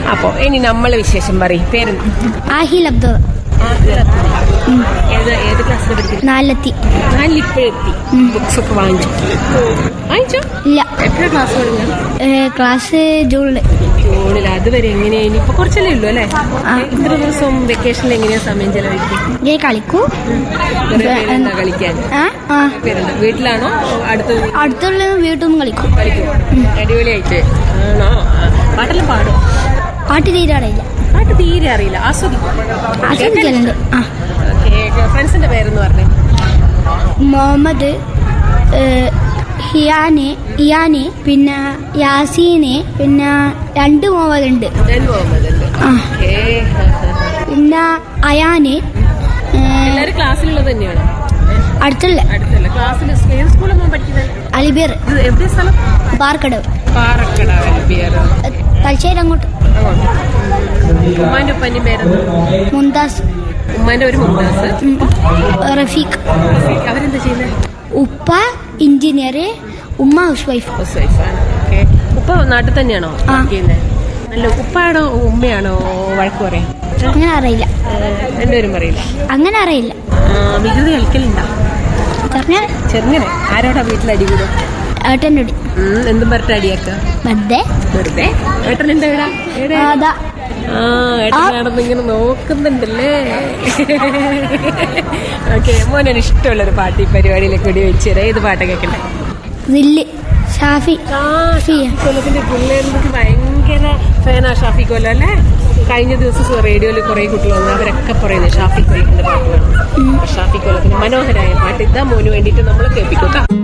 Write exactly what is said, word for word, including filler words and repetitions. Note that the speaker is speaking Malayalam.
അപ്പൊ ഇനി നമ്മളെ വിശേഷം പറയും. പേരെന്ത്? ആഹിൽ അബ്ദുൾ. ഏത് ഏത് ക്ലാസ്സിൽ പഠിക്കും? നാലെത്തി. നാലിപ്പോഴെത്തി. ബുക്സ് ഒക്കെ വാങ്ങിച്ചു വാങ്ങിച്ചോ? ഇല്ല. എത്ര ക്ലാസ് തുടങ്ങി? ക്ലാസ് ജൂണില്. ജൂണിൽ. അതുവരെ എങ്ങനെയാ? ഇനിയിപ്പോ കുറച്ചല്ലേ ഉള്ളൂ അല്ലേ? ഇത്ര ദിവസം വെക്കേഷനിൽ എങ്ങനെയാ സമയം ചെലവഴിക്കും? കളിക്കൂ. കളിക്കാൻ പേരുണ്ട്. വീട്ടിലാണോ അടുത്ത്? അടുത്തുള്ള വീട്ടിൽ നിന്ന് കളിക്കും. കളിക്കും. അടിപൊളിയായിട്ട് ആണോ? പാട്ടെല്ലാം പാടും? പാട്ട് തീരെ അറിയില്ല. പാട്ട് തീരെ അറിയില്ല. ആസ്വദിക്കും. ആസ്വദിക്കലുണ്ട്. ഫ്രണ്ട്സിന്റെ പേരെന്ന് പറഞ്ഞേ? മുഹമ്മദ്, ഹിയാന്, ഇയാന്, പിന്നെ യാസീന്, പിന്നെ രണ്ട് മുഹമ്മദുണ്ട്. പിന്നെ അയാന്. എല്ലാരും ക്ലാസ്സിലുള്ളത് തന്നെയാണോ? അടുത്തുള്ള അടുത്തല്ല. ക്ലാസ്സിൽ ഏത് സ്കൂളിലാണ് പഠിക്കുന്നത്? അലിബിയർ. എവിടെ സ്ഥലം? പാറക്കടവ്. പാറക്കടവ് അലിബിയർ. തലശ്ശേരി അങ്ങോട്ട്. ഉമ്മാന്റെ ഉപ്പാന്റെ പേരെന്ത്? മുംതാസ്. ഉമ്മാന്റെ ഒരു മുംതാസ്. റഫീഖ്. അവരെന്താ ചെയ്യുന്നത്? ഉപ്പ എഞ്ചിനീയർ, ഉമ്മ ഹൗസ് വൈഫ്. ഹൗസ് വൈഫാണ്. ഓക്കെ. ഉപ്പ നാട്ടിൽ തന്നെയാണോ ചെയ്യുന്നത്? നല്ല. ഉപ്പാണോ ഉമ്മയാണോ വഴക്ക് പറയാം? അങ്ങനെ അറിയില്ല. രണ്ടുപേരും പറയില്ല. അങ്ങനെ അറിയില്ല. വികൃതി കളിക്കലുണ്ടോ? ചെറുങ്ങനെ. ആരോടാ വീട്ടിൽ അടി കൂടും? ഏട്ടൻ്റെ അടി. എന്തും പറഞ്ഞിട്ട് അടിയാക്ക? വെറുതെ. വെറുതെ. ഏട്ടൻ എന്താ ഇവിടെ? ആ ഏട്ടൻ നടന്നിങ്ങനെ നോക്കുന്നുണ്ടല്ലേ. ഓക്കെ. മോനാണ് ഇഷ്ടമുള്ളൊരു പാട്ട് ഈ പരിപാടിയിലേക്ക് കൂടി വെച്ച് തരാം. ഏത് പാട്ട് കേൾക്കണ്ടേ? ഷാഫി. കൊല്ലത്തിന്റെ പിള്ളേർക്ക് ഭയങ്കര ഫാനാ ഷാഫി കൊല്ലം അല്ലേ? കഴിഞ്ഞ ദിവസം റേഡിയോയിൽ കുറെ കുട്ടികൾ വന്നു. അവരൊക്കെ പറയുന്നത് ഷാഫി കൊല്ലത്തിന്റെ പാട്ടുകളാണ്. ഷാഫി കൊല്ലത്തിന്റെ മനോഹരമായ പാട്ട് ഇതാ മോന് വേണ്ടിയിട്ട് നമ്മൾ കേൾപ്പിക്കും.